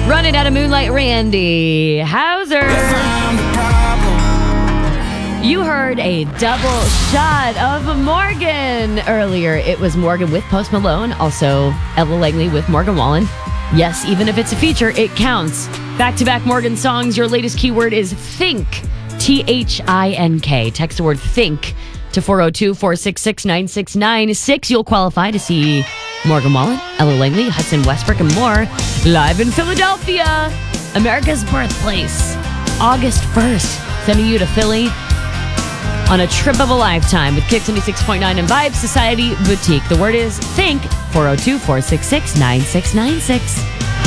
Running Out of Moonlight, Randy Hauser. You heard a double shot of Morgan earlier. It was Morgan with Post Malone, also Ella Langley with Morgan Wallen. Yes, even if it's a feature, it counts. Back-to-back Morgan songs. Your latest keyword is think. T-H-I-N-K. Text the word think to 402-466-9696. You'll qualify to see Morgan Wallen, Ella Langley, Hudson Westbrook, and more live in Philadelphia, America's birthplace, August 1st. Sending you to Philly on a trip of a lifetime with Kicks 96.9 and Vibe Society Boutique. The word is think. 402-466-9696.